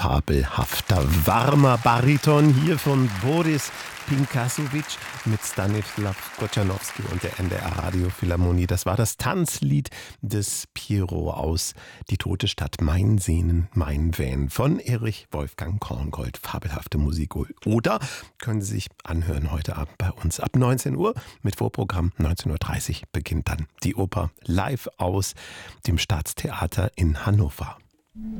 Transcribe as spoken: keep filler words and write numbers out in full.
fabelhafter, warmer Bariton hier von Boris Pinkasovic mit Stanislav Kochanowski und der N D R Radiophilharmonie. Das war das Tanzlied des Piero aus Die tote Stadt, mein Sehnen, mein Van von Erich Wolfgang Korngold. Fabelhafte Musik. Oder können Sie sich anhören heute Abend bei uns ab neunzehn Uhr mit Vorprogramm. neunzehn Uhr dreißig beginnt dann die Oper live aus dem Staatstheater in Hannover.